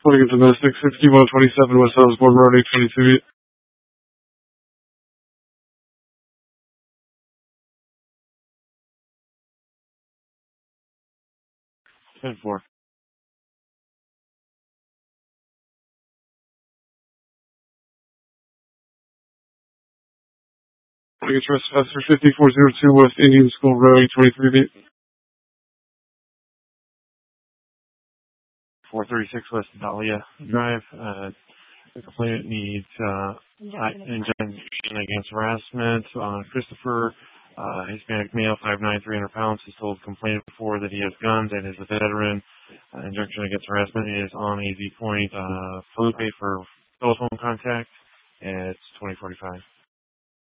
Reporting into domestic 6127 West Osborne Road, 822. Ten four. Reporting into trespasser 5402 West Indian School Road, 823. 436 West Dahlia Drive. The complainant needs injunction against harassment. Christopher, Hispanic male, 5'9", 300 pounds, has told the complainant before that he has guns and is a veteran. Injunction against harassment is on AZ Point. Felipe for telephone contact. It's 2045.